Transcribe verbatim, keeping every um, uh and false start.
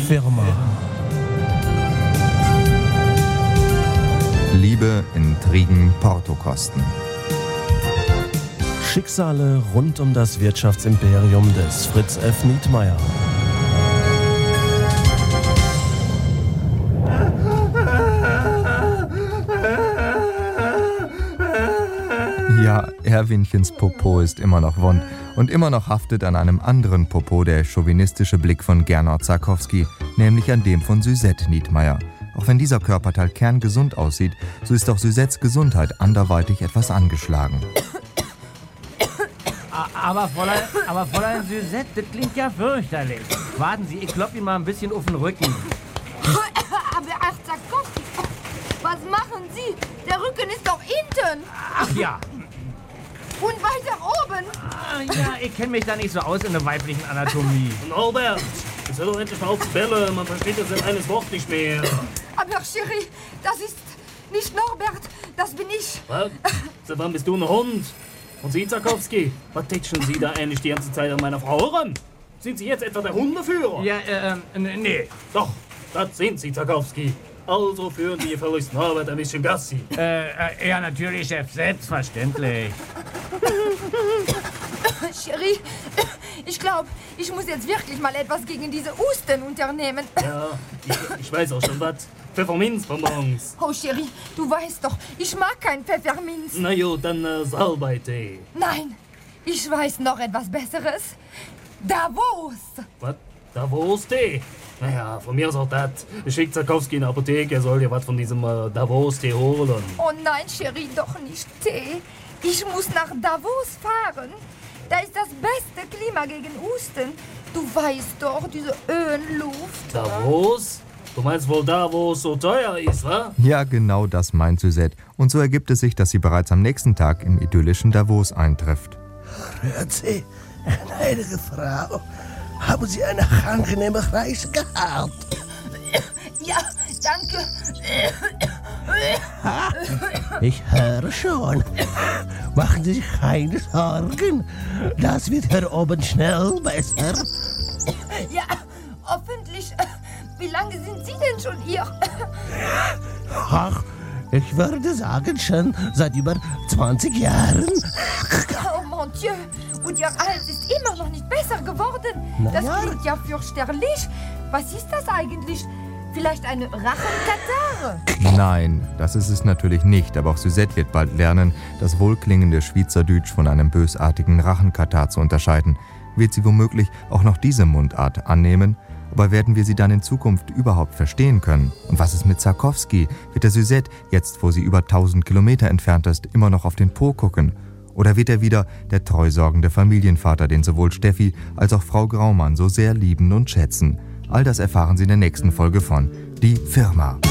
Firma. Liebe, Intrigen, Portokosten. Schicksale rund um das Wirtschaftsimperium des Fritz F. Nietmeyer. Ja, Erwinchens Popo ist immer noch wund und immer noch haftet an einem anderen Popo der chauvinistische Blick von Gernot Zakowski, nämlich an dem von Suzette Nietmeyer. Auch wenn dieser Körperteil kerngesund aussieht, so ist auch Suzettes Gesundheit anderweitig etwas angeschlagen. Aber Fräulein, aber Fräulein Suzette, das klingt ja fürchterlich. Warten Sie, ich klopp Ihnen mal ein bisschen auf den Rücken. Aber ach, Zakowski, was machen Sie? Der Rücken ist doch hinten. Ach ja. Und weiter oben. Ah, ja, ich kenne mich da nicht so aus in der weiblichen Anatomie. Norbert, jetzt hör doch endlich mal auf zu bellen. Man versteht das in eines Wort nicht mehr. Aber Chérie, das ist nicht Norbert, das bin ich. Was? Seit wann bist du ein Hund? Und Sie, Zakowski, was tätscheln Sie da eigentlich die ganze Zeit an meiner Frau ran? Sind Sie jetzt etwa der Hundeführer? Ja, ähm, nee. Doch, das sind Sie, Zakowski. Also führen Sie gefälligst Norbert ein bisschen Gassi. Äh, äh, ja, natürlich, Chef, selbstverständlich. Chérie, ich glaube, ich muss jetzt wirklich mal etwas gegen diese Husten unternehmen. Ja, ich, ich weiß auch schon was. Pfefferminzbonbons. Oh, Chérie, du weißt doch, ich mag kein Pfefferminz. Na jo, dann äh, Salbeitee. Nein, ich weiß noch etwas Besseres. Davos. Was? Davos-Tee? Naja, von mir ist auch das. Schickt Zakowski in die Apotheke, er soll dir was von diesem äh, Davos-Tee holen. Oh nein, Chérie, doch nicht Tee. Ich muss nach Davos fahren. Da ist das beste Klima gegen Husten. Du weißt doch, diese Höhenluft. Davos? Du meinst wohl da, wo es so teuer ist, wa? Ja, genau das meint Suzette. Und so ergibt es sich, dass sie bereits am nächsten Tag im idyllischen Davos eintrifft. Hört Sie, gnädige Frau, haben Sie eine angenehme Reise gehabt? Ja, danke. Ich höre schon. Machen Sie sich keine Sorgen. Das wird hier oben schnell besser. Ja, hoffentlich. Wie lange sind Sie denn schon hier? Ach, ich würde sagen, schon seit über zwanzig Jahren. Oh mon Dieu. Und Ihr Hals ist immer noch nicht besser geworden. Na Das ja. klingt ja fürchterlich. Was ist das eigentlich? Vielleicht eine Rachenkatarre? Nein, das ist es natürlich nicht, aber auch Suzette wird bald lernen, das wohlklingende Schweizerdeutsch von einem bösartigen Rachenkatar zu unterscheiden. Wird sie womöglich auch noch diese Mundart annehmen? Aber werden wir sie dann in Zukunft überhaupt verstehen können? Und was ist mit Zakowski? Wird der Suzette, jetzt wo sie über tausend Kilometer entfernt ist, immer noch auf den Po gucken? Oder wird er wieder der treusorgende Familienvater, den sowohl Steffi als auch Frau Graumann so sehr lieben und schätzen? All das erfahren Sie in der nächsten Folge von Die Firma.